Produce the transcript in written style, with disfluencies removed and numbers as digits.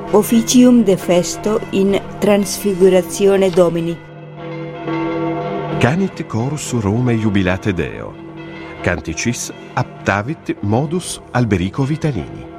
Officium de festo in transfiguratione Domini. Canit chorus Rome jubilate Deo. Canticis aptavit modus Alberico Vitalini.